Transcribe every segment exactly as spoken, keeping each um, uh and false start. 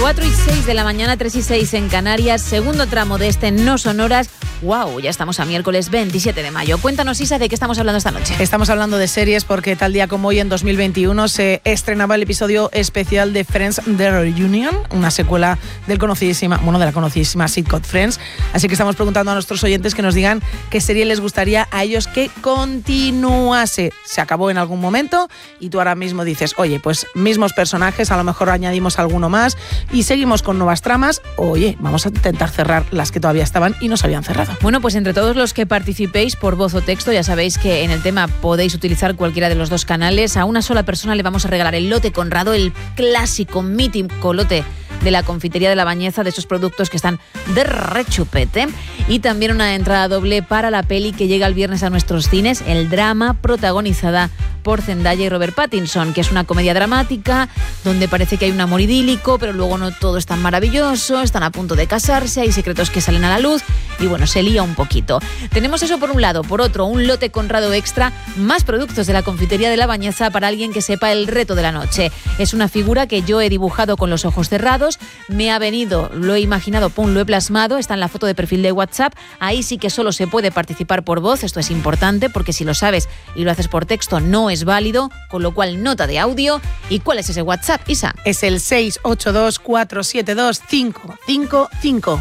cuatro y seis de la mañana, tres y seis en Canarias, segundo tramo de este No Sonoras. ¡Wow! Ya estamos a miércoles veintisiete de mayo. Cuéntanos, Isa, ¿de qué estamos hablando esta noche? Estamos hablando de series porque tal día como hoy, en dos mil veintiuno, se estrenaba el episodio especial de Friends The Reunion, una secuela del conocidísima, bueno, de la conocidísima sitcom Friends. Así que estamos preguntando a nuestros oyentes que nos digan qué serie les gustaría a ellos que continuase. Se acabó en algún momento y tú ahora mismo dices, oye, pues mismos personajes, a lo mejor añadimos alguno más y seguimos con nuevas tramas. Oye, vamos a intentar cerrar las que todavía estaban y no se habían cerrado. Bueno, pues entre todos los que participéis por voz o texto, ya sabéis que en el tema podéis utilizar cualquiera de los dos canales. A una sola persona le vamos a regalar el lote Conrado, el clásico, mítico lote de la Confitería de la Bañeza, de esos productos que están de rechupete. Y también una entrada doble para la peli que llega el viernes a nuestros cines, El Drama, protagonizada por Zendaya y Robert Pattinson, que es una comedia dramática donde parece que hay un amor idílico, pero luego no todo es tan maravilloso, están a punto de casarse, hay secretos que salen a la luz y bueno, se lía un poquito. Tenemos eso por un lado. Por otro, un lote Conrado extra, más productos de la Confitería de la Bañeza para alguien que sepa el reto de la noche. Es una figura que yo he dibujado con los ojos cerrados, me ha venido, lo he imaginado, pum, lo he plasmado, está en la foto de perfil de WhatsApp. Ahí sí que solo se puede participar por voz, esto es importante porque si lo sabes y lo haces por texto no es válido, con lo cual nota de audio. ¿Y cuál es ese WhatsApp, Isa? Es el seis ocho dos, cuatro siete dos, cinco cinco cinco.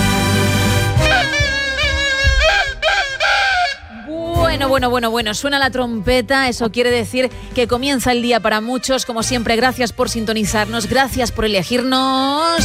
Bueno, bueno, bueno, bueno, suena la trompeta, eso quiere decir que comienza el día para muchos. Como siempre, gracias por sintonizarnos, gracias por elegirnos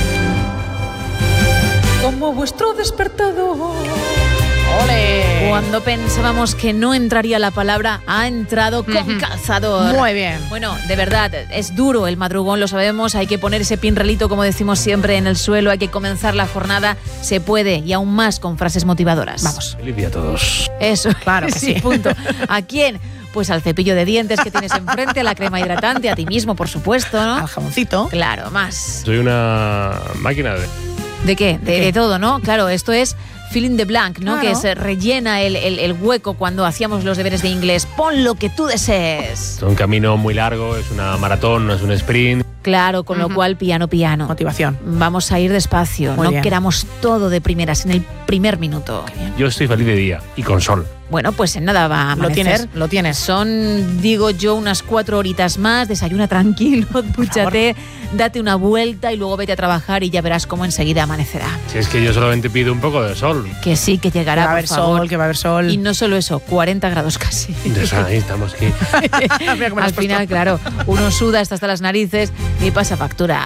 como vuestro despertador. ¡Ole! Cuando pensábamos que no entraría la palabra, ha entrado con uh-huh. calzador. Muy bien. Bueno, de verdad, es duro el madrugón, lo sabemos. Hay que poner ese pinrelito, como decimos siempre, en el suelo. Hay que comenzar la jornada. Se puede, y aún más con frases motivadoras. Vamos. Feliz día a todos. Eso, claro que sí. sí. Punto. ¿A quién? Pues al cepillo de dientes que tienes enfrente, a la crema hidratante, a ti mismo, por supuesto, ¿no? Al jamoncito. Claro, más. Soy una máquina de... ¿De qué? De, ¿De qué? de todo, ¿no? Claro, esto es fill in the blank, ¿no? Claro. Que se rellena el, el, el hueco cuando hacíamos los deberes de inglés. Pon lo que tú desees. Es un camino muy largo, es una maratón, no es un sprint. Claro, con uh-huh. lo cual, piano, piano. Motivación. Vamos a ir despacio, Muy no bien. queramos todo de primeras, en el primer minuto. Yo estoy feliz de día y con sol. Bueno, pues en nada va a amanecer. Lo tienes, lo tienes. Son, digo yo, unas cuatro horitas más. Desayuna tranquilo, dúchate, date una vuelta y luego vete a trabajar y ya verás cómo enseguida amanecerá. Si es que yo solamente pido un poco de sol. Que sí, que llegará, Que va a por haber favor. sol, que va a haber sol. Y no solo eso, cuarenta grados casi. Entonces ahí estamos aquí. Mira cómo lo Al has final, puesto. claro, uno suda hasta las narices y pasa factura.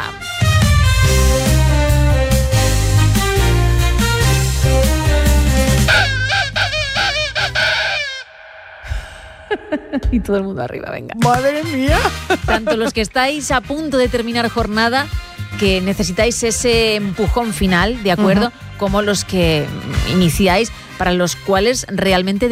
Y todo el mundo arriba, venga. ¡Madre mía! Tanto los que estáis a punto de terminar jornada, que necesitáis ese empujón final, ¿de acuerdo? Uh-huh. Como los que iniciáis, para los cuales realmente